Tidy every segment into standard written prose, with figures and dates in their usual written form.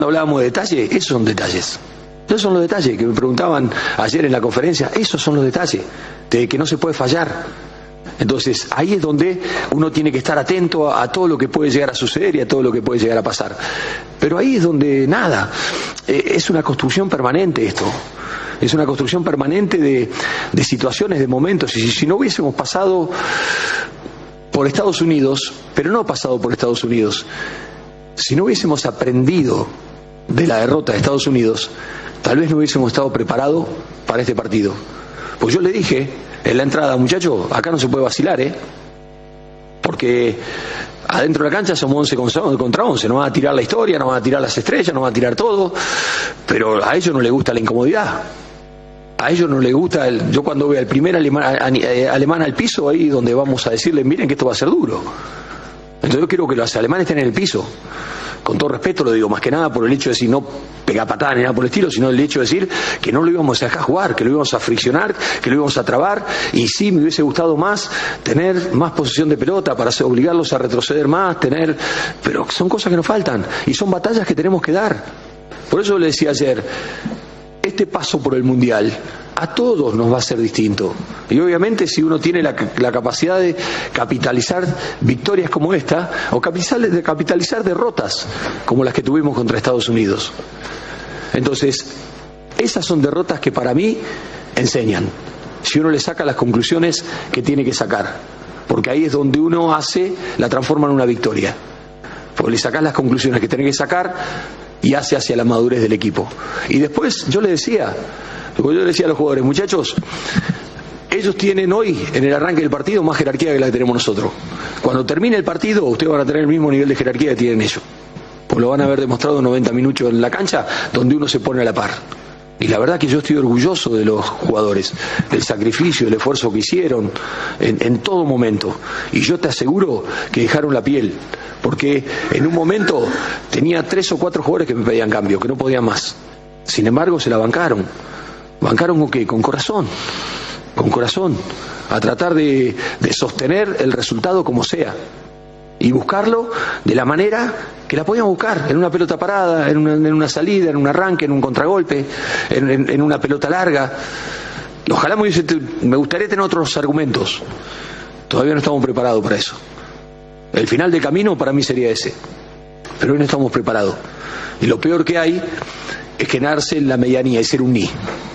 hablábamos de detalle, esos son detalles. Esos son los detalles que me preguntaban ayer en la conferencia. Esos son los detalles de que no se puede fallar. Entonces, ahí es donde uno tiene que estar atento a todo lo que puede llegar a suceder y a todo lo que puede llegar a pasar. Pero ahí es donde nada, es una construcción permanente esto. Es una construcción permanente de situaciones, de momentos. Y si no hubiésemos pasado por Estados Unidos, pero no pasado por Estados Unidos, si no hubiésemos aprendido de la derrota de Estados Unidos, tal vez no hubiésemos estado preparados para este partido. Pues yo le dije en la entrada, muchachos, acá no se puede vacilar, porque adentro de la cancha somos 11 contra 11, no van a tirar la historia, no van a tirar las estrellas, no van a tirar todo, pero a ellos no les gusta la incomodidad. A ellos no les gusta, yo cuando veo al primer alemán al piso, ahí donde vamos a decirles, miren que esto va a ser duro. Entonces yo quiero que los alemanes estén en el piso. Con todo respeto lo digo, más que nada por el hecho de decir no pegar patadas ni nada por el estilo, sino el hecho de decir que no lo íbamos a dejar jugar, que lo íbamos a friccionar, que lo íbamos a trabar. Y sí, me hubiese gustado más tener más posesión de pelota para obligarlos a retroceder más, pero son cosas que nos faltan y son batallas que tenemos que dar. Por eso le decía ayer, este paso por el Mundial a todos nos va a ser distinto. Y obviamente si uno tiene la capacidad de capitalizar victorias como esta, o capitalizar derrotas como las que tuvimos contra Estados Unidos. Entonces, esas son derrotas que para mí enseñan. Si uno le saca las conclusiones que tiene que sacar. Porque ahí es donde uno la transforma en una victoria. Porque le sacas las conclusiones que tiene que sacar y hacia la madurez del equipo. Y después yo le decía a los jugadores, muchachos, ellos tienen hoy en el arranque del partido más jerarquía que la que tenemos nosotros. Cuando termine el partido ustedes van a tener el mismo nivel de jerarquía que tienen ellos, pues lo van a haber demostrado 90 minutos en la cancha donde uno se pone a la par. Y la verdad que yo estoy orgulloso de los jugadores, del sacrificio, del esfuerzo que hicieron en todo momento. Y yo te aseguro que dejaron la piel, porque en un momento tenía 3 o 4 jugadores que me pedían cambio, que no podían más. Sin embargo, se la bancaron. ¿Bancaron con qué? Con corazón. Con corazón. A tratar de sostener el resultado como sea. Y buscarlo de la manera que la podíamos buscar, en una pelota parada, en una salida, en un arranque, en un contragolpe, en una pelota larga. Ojalá me gustaría tener otros argumentos. Todavía no estamos preparados para eso. El final de camino para mí sería ese. Pero hoy no estamos preparados. Y lo peor que hay es quedarse en la medianía y ser un ni.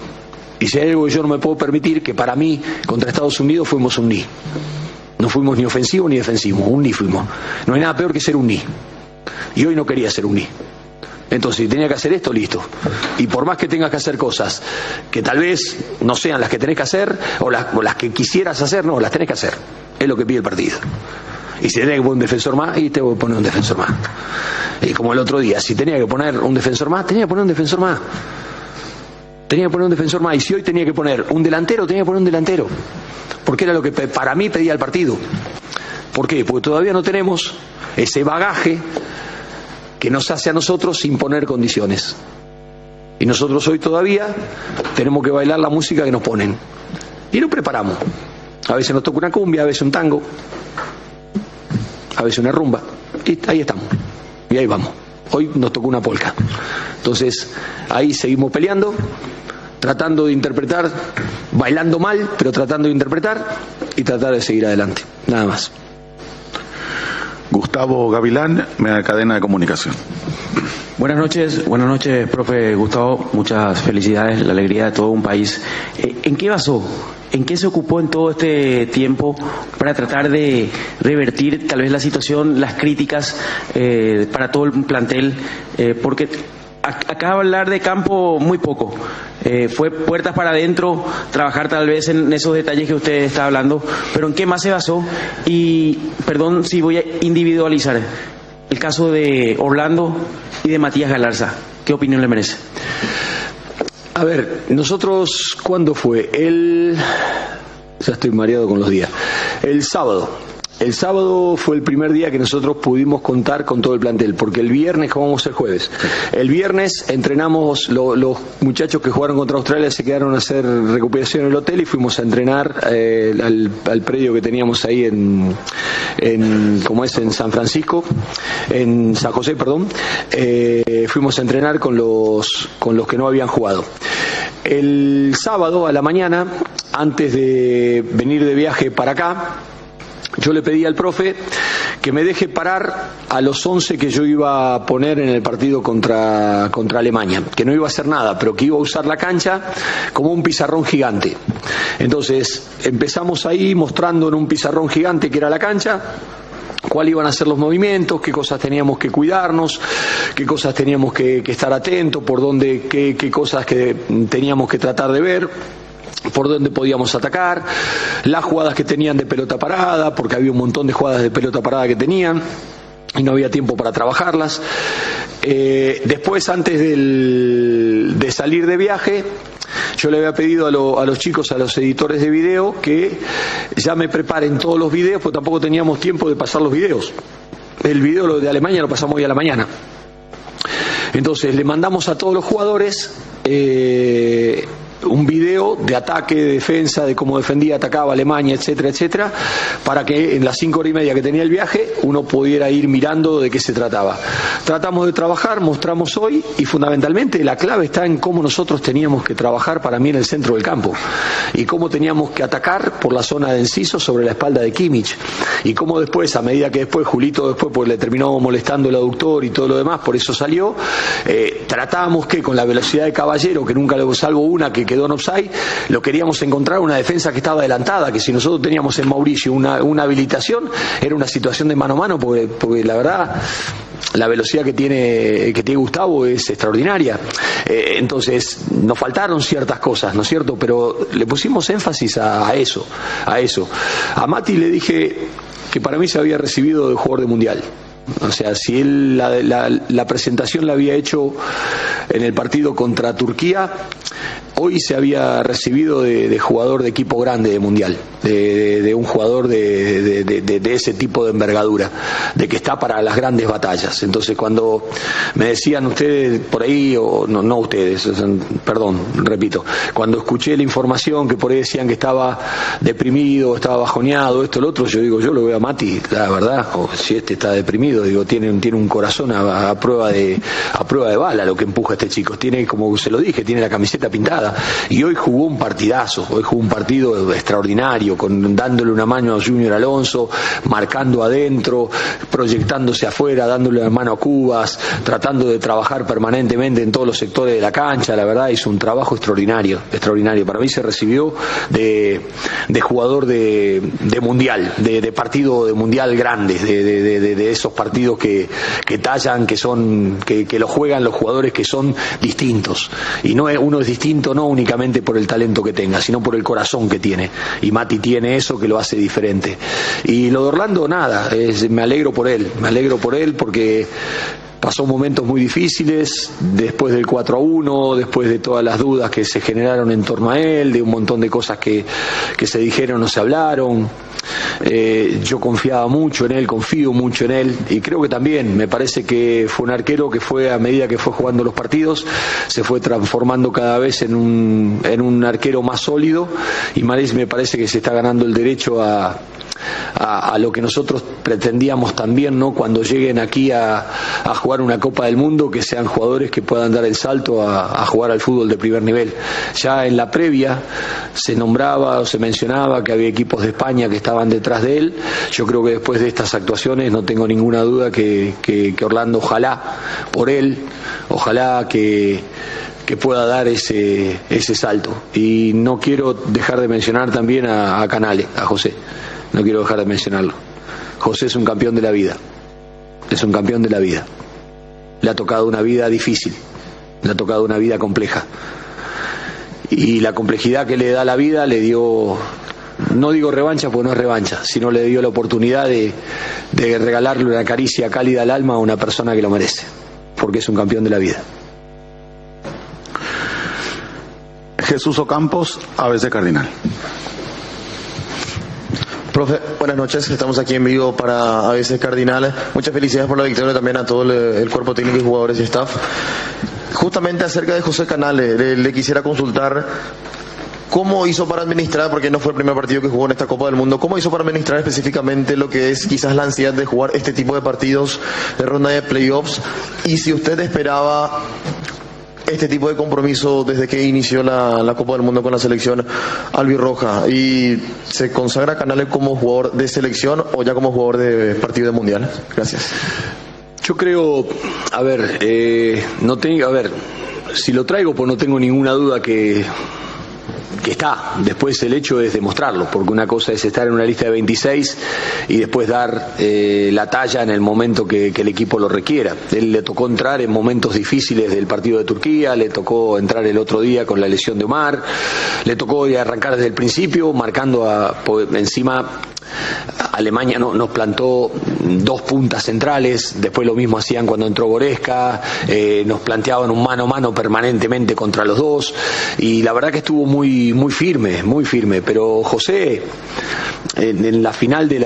Y si hay algo que yo no me puedo permitir, que para mí contra Estados Unidos fuimos un ni. No fuimos ni ofensivos ni defensivos, un ni fuimos. No hay nada peor que ser un ni. Y hoy no quería ser un ni. Entonces, si tenía que hacer esto, listo. Y por más que tengas que hacer cosas que tal vez no sean las que tenés que hacer, o las que quisieras hacer, no, las tenés que hacer. Es lo que pide el partido. Y si tenés que poner un defensor más, y te voy a poner un defensor más. Y como el otro día, si tenía que poner un defensor más, tenía que poner un defensor más. Tenía que poner un defensor más. Y si hoy tenía que poner un delantero, tenía que poner un delantero. Porque era lo que para mí pedía el partido. ¿Por qué? Porque todavía no tenemos ese bagaje que nos hace a nosotros imponer condiciones. Y nosotros hoy todavía tenemos que bailar la música que nos ponen. Y lo preparamos. A veces nos toca una cumbia, a veces un tango, a veces una rumba. Y ahí estamos. Y ahí vamos. Hoy nos tocó una polka. Entonces, ahí seguimos peleando, tratando de interpretar, bailando mal, pero tratando de interpretar y tratar de seguir adelante. Nada más. Gustavo Gavilán, Cadena de Comunicación. Buenas noches, profe Gustavo. Muchas felicidades, la alegría de todo un país. ¿En qué basó? ¿En qué se ocupó en todo este tiempo para tratar de revertir tal vez la situación, las críticas para todo el plantel? Porque acá hablar de campo muy poco. Fue puertas para adentro, trabajar tal vez en esos detalles que usted está hablando, pero ¿en qué más se basó? Y, perdón si voy a individualizar, el caso de Orlando y de Matías Galarza, ¿qué opinión le merece? A ver, nosotros, ¿cuándo fue? Ya estoy mareado con los días. El sábado El sábado fue el primer día que nosotros pudimos contar con todo el plantel, porque el viernes jugamos el jueves. El viernes entrenamos, los muchachos que jugaron contra Australia se quedaron a hacer recuperación en el hotel y fuimos a entrenar al predio que teníamos ahí en San Francisco, en San José, perdón. Fuimos a entrenar con los que no habían jugado. El sábado a la mañana, antes de venir de viaje para acá, yo le pedí al profe que me deje parar a los 11 que yo iba a poner en el partido contra Alemania, que no iba a hacer nada, pero que iba a usar la cancha como un pizarrón gigante. Entonces empezamos ahí mostrando en un pizarrón gigante que era la cancha, cuál iban a ser los movimientos, qué cosas teníamos que cuidarnos, qué cosas teníamos que estar atentos, por dónde, qué cosas que teníamos que tratar de ver, por dónde podíamos atacar, las jugadas que tenían de pelota parada, porque había un montón de jugadas de pelota parada que tenían y no había tiempo para trabajarlas. Después, antes de salir de viaje, yo le había pedido a los chicos, a los editores de video, que ya me preparen todos los videos, porque tampoco teníamos tiempo de pasar los videos. El video de Alemania lo pasamos hoy a la mañana. Entonces le mandamos a todos los jugadores un video de ataque, de defensa, de cómo defendía, atacaba Alemania, etcétera, etcétera, para que en las 5 horas y media que tenía el viaje uno pudiera ir mirando de qué se trataba. Tratamos de trabajar, mostramos hoy, y fundamentalmente la clave está en cómo nosotros teníamos que trabajar, para mí, en el centro del campo, y cómo teníamos que atacar por la zona de Enciso sobre la espalda de Kimmich, y cómo después, a medida que después Julito pues le terminó molestando el aductor y todo lo demás, por eso salió, tratábamos que con la velocidad de Caballero, que nunca lo salvo una que quedó en offside, lo queríamos encontrar una defensa que estaba adelantada, que si nosotros teníamos en Mauricio una habilitación, era una situación de mano a mano, porque la verdad la velocidad que tiene Gustavo es extraordinaria. Entonces nos faltaron ciertas cosas, ¿no es cierto? Pero le pusimos énfasis a eso. A Mati le dije que para mí se había recibido de jugador de mundial. O sea, si él la presentación la había hecho en el partido contra Turquía, hoy se había recibido de jugador de equipo grande de mundial, de un jugador de ese tipo de envergadura, de que está para las grandes batallas. Entonces, cuando me decían ustedes por ahí, o no ustedes, perdón, repito, cuando escuché la información que por ahí decían que estaba deprimido, estaba bajoneado, esto, lo otro, yo digo, yo lo veo a Mati, la verdad, o si está deprimido, digo, tiene un corazón a prueba de bala lo que empuja a este chico. Tiene, como se lo dije, tiene la camiseta pintada. Y hoy jugó un partidazo, hoy jugó un partido extraordinario, dándole una mano a Junior Alonso, marcando adentro, proyectándose afuera, dándole una mano a Cubas, tratando de trabajar permanentemente en todos los sectores de la cancha. La verdad, hizo un trabajo extraordinario. Para mí se recibió de jugador de mundial, de partido de mundial grande, de esos partidos que tallan, que lo juegan los jugadores que son distintos. Y uno es distinto no únicamente por el talento que tenga, sino por el corazón que tiene. Y Mati tiene eso que lo hace diferente. Y lo de Orlando, nada, me alegro por él porque pasó momentos muy difíciles, después del 4-1, después de todas las dudas que se generaron en torno a él, de un montón de cosas que se dijeron o se hablaron. Yo confiaba mucho en él, confío mucho en él, y creo que también me parece que fue un arquero que fue, a medida que fue jugando los partidos, se fue transformando cada vez en un arquero más sólido, y me parece que se está ganando el derecho a lo que nosotros pretendíamos también, ¿no? Cuando lleguen aquí a jugar una Copa del Mundo, que sean jugadores que puedan dar el salto a jugar al fútbol de primer nivel. Ya en la previa se nombraba o se mencionaba que había equipos de España que estaban detrás de él. Yo creo que después de estas actuaciones no tengo ninguna duda que Orlando, ojalá por él, ojalá que pueda dar ese salto. Y no quiero dejar de mencionar también a Canales, a José. No quiero dejar de mencionarlo. José es un campeón de la vida. Es un campeón de la vida. Le ha tocado una vida difícil. Le ha tocado una vida compleja. Y la complejidad que le da la vida le dio, no digo revancha porque no es revancha, sino le dio la oportunidad de regalarle una caricia cálida al alma a una persona que lo merece. Porque es un campeón de la vida. Jesús Ocampos, ABC Cardinal. Profe, buenas noches. Estamos aquí en vivo para ABC Cardinal. Muchas felicidades por la victoria también a todo el cuerpo técnico y jugadores y staff. Justamente acerca de José Canales, le quisiera consultar cómo hizo para administrar, porque no fue el primer partido que jugó en esta Copa del Mundo, cómo hizo para administrar específicamente lo que es quizás la ansiedad de jugar este tipo de partidos de ronda de playoffs, y si usted esperaba este tipo de compromiso desde que inició la Copa del Mundo con la selección albirroja, y se consagra Canales como jugador de selección o ya como jugador de partido de mundial. Gracias. Yo creo, si lo traigo, pues no tengo ninguna duda que está. Después el hecho es demostrarlo, porque una cosa es estar en una lista de 26 y después dar la talla en el momento que el equipo lo requiera. Él le tocó entrar en momentos difíciles del partido de Turquía, le tocó entrar el otro día con la lesión de Omar, le tocó arrancar desde el principio, marcando encima. Alemania nos plantó 2 puntas centrales, después lo mismo hacían cuando entró Goretzka, nos planteaban un mano a mano permanentemente contra los dos, y la verdad que estuvo muy firme, pero José en la final de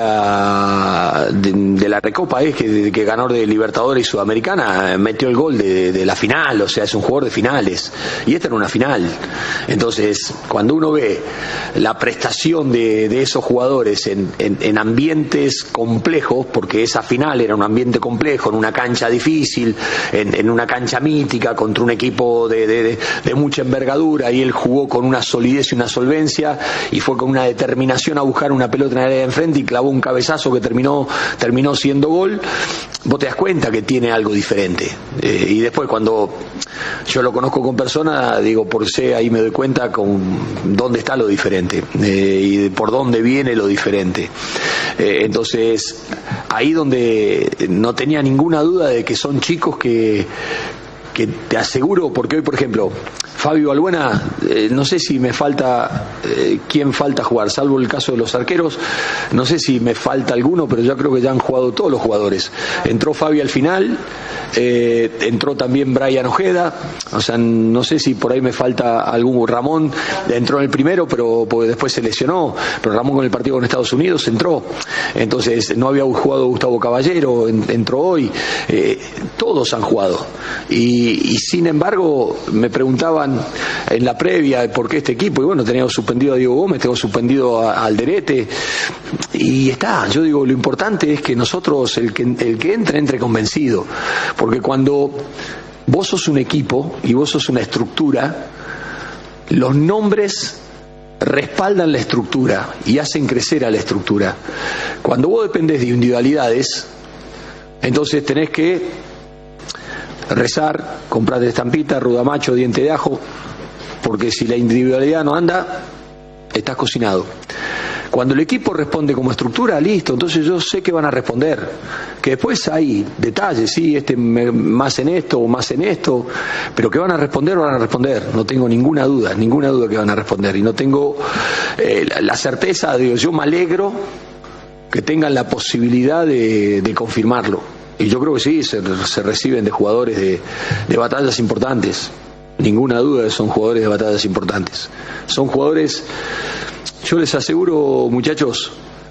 la Recopa que ganó de Libertadores y Sudamericana, metió el gol de la final, o sea, es un jugador de finales, y esta era una final. Entonces, cuando uno ve la prestación de esos jugadores en ambientes complejos, porque esa final era un ambiente complejo, en una cancha difícil, en una cancha mítica, contra un equipo de mucha envergadura, y él jugó con una solidez y una solvencia, y fue con una determinación a buscar una pelota en el área de enfrente y clavó un cabezazo que terminó siendo gol. Vos te das cuenta que tiene algo diferente, y después cuando yo lo conozco con persona, digo, por C ahí me doy cuenta con dónde está lo diferente, y por dónde viene lo diferente. Entonces ahí donde no tenía ninguna duda de que son chicos que te aseguro, porque hoy por ejemplo Fabio Balbuena, no sé si me falta quién falta jugar, salvo el caso de los arqueros, no sé si me falta alguno, pero yo creo que ya han jugado todos los jugadores. Entró Fabio al final, entró también Brian Ojeda, o sea, no sé si por ahí me falta algún. Ramón entró en el primero, pero porque después se lesionó, pero Ramón con el partido con Estados Unidos entró. Entonces no había jugado Gustavo Caballero, entró hoy. Todos han jugado, y sin embargo me preguntaban en la previa por qué este equipo, y bueno, teníamos suspendido a Diego Gómez, tengo suspendido a Alderete, y está. Yo digo, lo importante es que nosotros, el que entre convencido, porque cuando vos sos un equipo y vos sos una estructura, los nombres respaldan la estructura y hacen crecer a la estructura. Cuando vos dependés de individualidades, entonces tenés que rezar, comprarte estampita, rudamacho, diente de ajo, porque si la individualidad no anda, estás cocinado. Cuando el equipo responde como estructura, listo, entonces yo sé que van a responder. Que después hay detalles, sí, más en esto o más en esto, pero que van a responder, no tengo ninguna duda que van a responder, y no tengo la certeza, digo, yo me alegro que tengan la posibilidad de confirmarlo. Y yo creo que sí, se reciben de jugadores de batallas importantes. Ninguna duda que son jugadores de batallas importantes. Son jugadores, yo les aseguro, muchachos,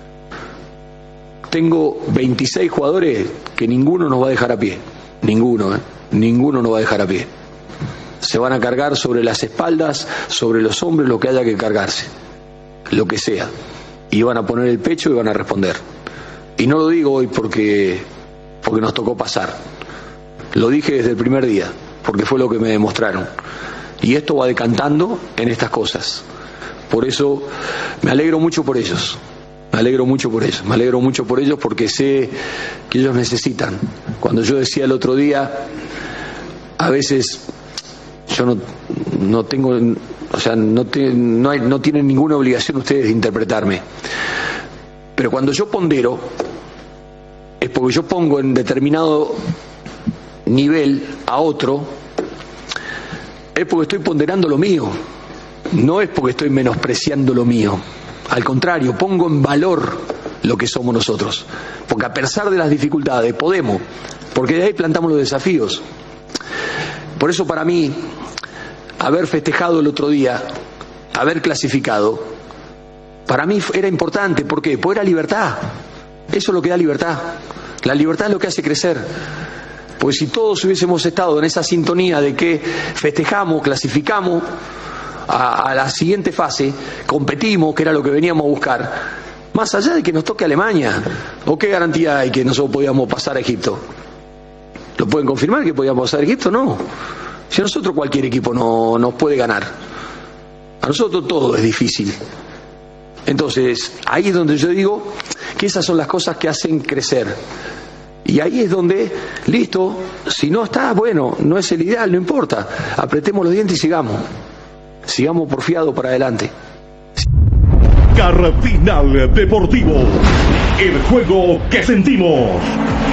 tengo 26 jugadores que ninguno nos va a dejar a pie. Ninguno nos va a dejar a pie. Se van a cargar sobre las espaldas, sobre los hombros, lo que haya que cargarse. Lo que sea. Y van a poner el pecho y van a responder. Y no lo digo hoy porque nos tocó pasar. Lo dije desde el primer día, porque fue lo que me demostraron. Y esto va decantando en estas cosas. Por eso me alegro mucho por ellos. Me alegro mucho por ellos porque sé que ellos necesitan. Cuando yo decía el otro día, a veces yo no tengo, o sea, no tienen ninguna obligación ustedes de interpretarme. Pero cuando yo pondero, es porque yo pongo en determinado nivel a otro, es porque estoy ponderando lo mío, no es porque estoy menospreciando lo mío. Al contrario, pongo en valor lo que somos nosotros, porque a pesar de las dificultades podemos, porque de ahí plantamos los desafíos. Por eso para mí, haber festejado el otro día, haber clasificado, Para mí era importante, ¿por qué? Porque era libertad. Eso es lo que da libertad. La libertad es lo que hace crecer. Pues si todos hubiésemos estado en esa sintonía de que festejamos, clasificamos a la siguiente fase, competimos, que era lo que veníamos a buscar, más allá de que nos toque Alemania, ¿o qué garantía hay que nosotros podíamos pasar a Egipto? ¿Lo pueden confirmar que podíamos pasar a Egipto? No. Si a nosotros cualquier equipo no nos puede ganar. A nosotros todo es difícil. Entonces, ahí es donde yo digo que esas son las cosas que hacen crecer. Y ahí es donde, listo, si no está, bueno, no es el ideal, no importa. Apretemos los dientes y sigamos. Sigamos porfiados para adelante. Cardinal Deportivo, el juego que sentimos.